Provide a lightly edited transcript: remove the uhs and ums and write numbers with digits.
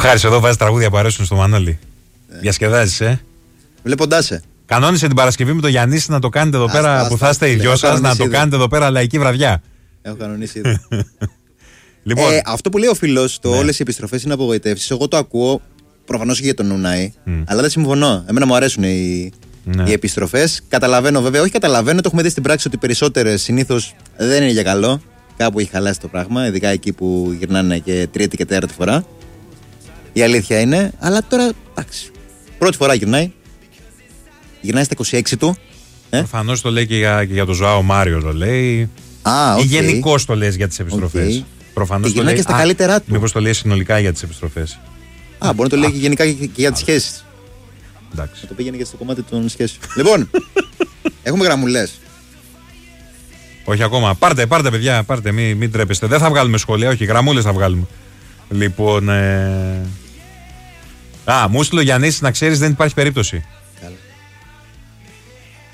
Χάρης εδώ βάζει τραγούδια που αρέσουν στο Μανώλη. Διασκεδάζεις, Βλέποντάς σε. Κανόνισε την Παρασκευή με το Γιαννίση να το κάνετε εδώ πέρα που θα είστε οι δυο σας, να το κάνετε εδώ πέρα λαϊκή βραδιά. Έχω κανονίσει ήδη. Λοιπόν. Αυτό που λέει ο φίλος, το όλες οι επιστροφές είναι απογοητεύσεις. Εγώ το ακούω προφανώς και για τον Ουνάη, αλλά δεν συμφωνώ. Εμένα μου αρέσουν οι επιστροφές. Καταλαβαίνω βέβαια, όχι καταλαβαίνω, το έχουμε δει στην πράξη ότι περισσότερες συνήθως δεν είναι για καλό. Κάπου έχει χαλάσει το πράγμα, ειδικά εκεί που γυρνάνε και τρίτη και τέταρτη φορά. Η αλήθεια είναι, αλλά τώρα εντάξει. Πρώτη φορά γυρνάει. Γυρνάει στα 26 του. Προφανώς το λέει και για τον Ζωάο Μάριο, το λέει. Ή γενικώς το λες για τις επιστροφές. Προφανώς το λέει και στα καλύτερά του. Μήπως το λέει συνολικά για τις επιστροφές. Μπορεί να το λέει και γενικά και για τις σχέσεις. Εντάξει. Θα το πήγαινε και στο κομμάτι των σχέσεων. Λοιπόν, έχουμε γραμμουλές. Όχι ακόμα. Πάρτε παιδιά, πάρτε, μην τρέπεστε. Δεν θα βγάλουμε σχόλια, όχι, γραμμούλες θα βγάλουμε. Λοιπόν. Μου στείλε ο Γιαννής, να ξέρεις, δεν υπάρχει περίπτωση.